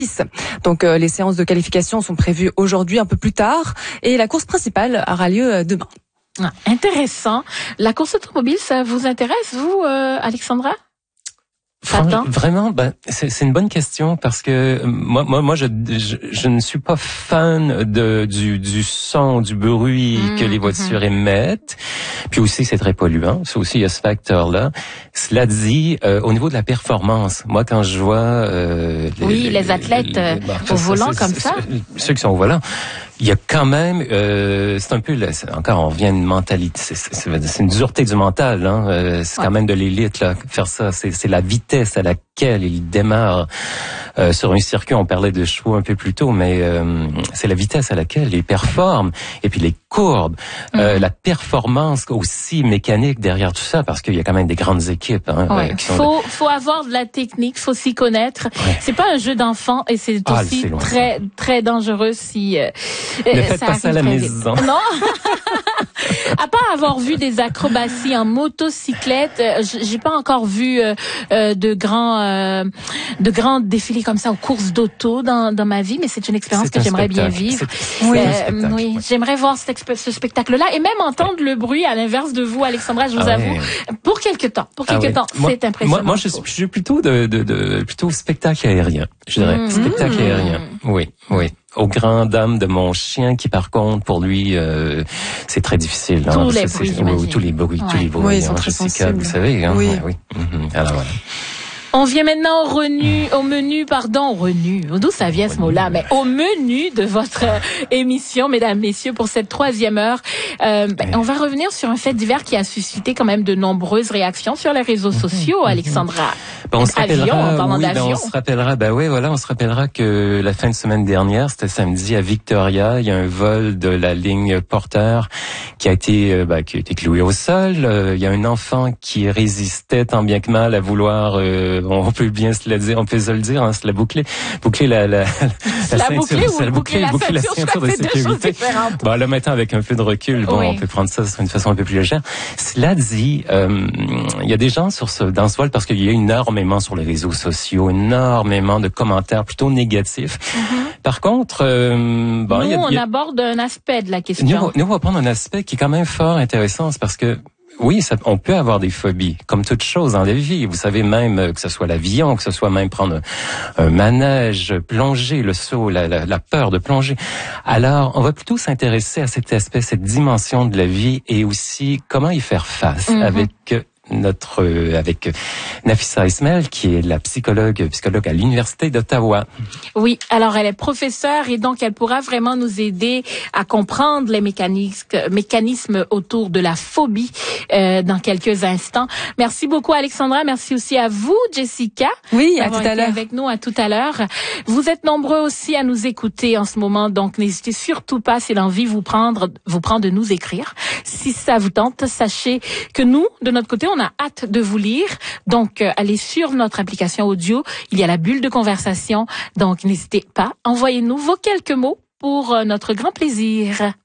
Donc les séances de qualification sont prévues aujourd'hui un peu plus tard et la course principale aura lieu demain. Ah, intéressant. La course automobile, ça vous intéresse, vous, Alexandra? Vraiment, c'est une bonne question parce que moi, je ne suis pas fan du son, du bruit que les voitures émettent. Puis aussi, c'est très polluant. Ça aussi, il y a ce facteur-là. Cela dit, au niveau de la performance, moi, quand je vois les athlètes au volant comme ça, ceux qui sont au volant. Il y a quand même, c'est un peu, encore on revient à une mentalité, c'est une dureté du mental, hein. C'est quand même de l'élite là, faire ça. C'est la vitesse à laquelle il démarre sur un circuit. On parlait de chevaux un peu plus tôt, mais c'est la vitesse à laquelle ils performent. Et puis les courbes, la performance aussi mécanique derrière tout ça, parce qu'il y a quand même des grandes équipes. Hein, faut avoir de la technique, faut s'y connaître. Ouais. C'est pas un jeu d'enfant et c'est aussi très très dangereux si ne faites pas ça à la maison. Non. À part avoir vu des acrobaties en motocyclette, j'ai pas encore vu de grands défilés comme ça aux courses d'auto dans ma vie, mais c'est une expérience que j'aimerais bien vivre. Oui, j'aimerais voir ce spectacle-là et même entendre le bruit à l'inverse de vous, Alexandra, je vous avoue, pour quelque temps. C'est impressionnant. Moi, je suis plutôt plutôt spectacle aérien, je dirais. Spectacle aérien. Oui. Aux grandes dames de mon chien qui, par contre, pour lui, c'est très difficile. Tous les bruits. Oui, ils sont très sensibles. Vous savez, hein? Oui. Alors voilà. On vient maintenant au menu, d'où ça vient ce mot-là, mais au menu de votre émission, mesdames, messieurs, pour cette 3e heure. On va revenir sur un fait divers qui a suscité quand même de nombreuses réactions sur les réseaux sociaux, Alexandra. On se rappellera que la fin de semaine dernière, c'était samedi à Victoria, il y a un vol de la ligne Porter qui a été cloué au sol. Il y a un enfant qui résistait tant bien que mal à vouloir on peut se le dire, hein, se la boucler la ceinture de sécurité. Bon, là maintenant avec un peu de recul, on peut prendre ça sur une façon un peu plus légère. Cela dit, il y a des gens dans ce vol parce qu'il y a énormément sur les réseaux sociaux, énormément de commentaires plutôt négatifs. Par contre, on aborde un aspect de la question. Nous on va prendre un aspect qui est quand même fort intéressant, c'est parce que oui, on peut avoir des phobies, comme toute chose dans la vie. Vous savez, même que ce soit l'avion, que ce soit même prendre un manège, plonger, le saut, la peur de plonger. Alors, on va plutôt s'intéresser à cet aspect, cette dimension de la vie et aussi comment y faire face avec Nafissa Ismail, qui est la psychologue à l'Université d'Ottawa. Oui, alors elle est professeure et donc elle pourra vraiment nous aider à comprendre les mécanismes autour de la phobie dans quelques instants. Merci beaucoup Alexandra, merci aussi à vous Jessica. Oui, à tout à l'heure. Avec nous à tout à l'heure. Vous êtes nombreux aussi à nous écouter en ce moment, donc n'hésitez surtout pas si l'envie vous prend de nous écrire. Si ça vous tente, sachez que nous, de notre côté, on a hâte de vous lire. Donc, allez sur notre application audio. Il y a la bulle de conversation. Donc, n'hésitez pas. Envoyez-nous vos quelques mots pour notre grand plaisir.